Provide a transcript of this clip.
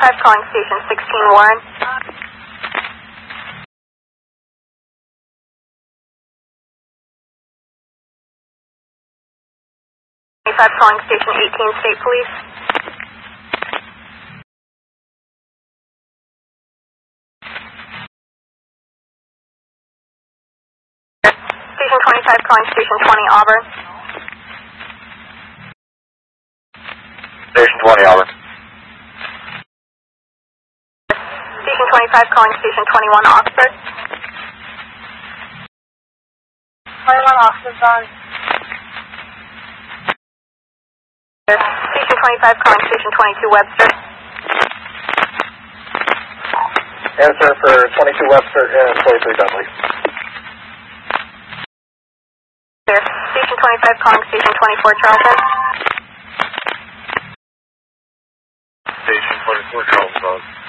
25 calling station 16 Warren. 25 calling station 18 State Police. Station 25 calling station 20 Auburn. Station 20 Auburn. Station 25 calling station 21 Oxford. 21 Oxford on. Station 25 calling station 22 Webster. Answer for 22 Webster and 43 Dudley. Station 25 calling station 24 Charlton. Station 24 Charlton.